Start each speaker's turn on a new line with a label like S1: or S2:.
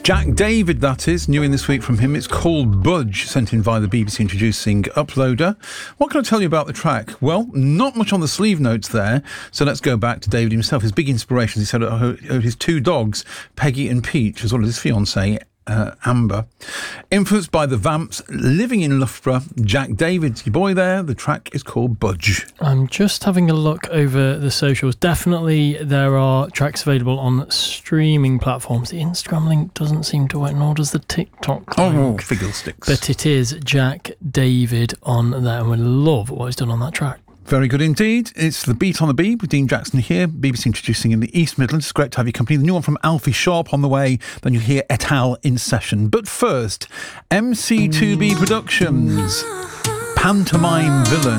S1: Jack David, that is, new in this week from him. It's called Budge, sent in via the BBC Introducing Uploader. What can I tell you about the track? Well, not much on the sleeve notes there, so let's go back to David himself. His big inspirations, he said, are his two dogs, Peggy and Peach, as well as his fiancée, Amber. Influenced by the Vamps, living in Loughborough, Jack David, your boy there. The track is called Budge.
S2: I'm just having a look over the socials. Definitely there are tracks available on streaming platforms. The Instagram link doesn't seem to work, nor does the TikTok link.
S1: Oh, fiddlesticks.
S2: But it is Jack David on there, and we love what he's done on that track.
S1: Very good indeed. It's The Beat on the Beat with Dean Jackson here, BBC Introducing in the East Midlands. It's great to have your company. The new one from Alfie Sharp on the way. Then you hear Et al. In Session. But first, MC2B Productions, Pantomime Villain.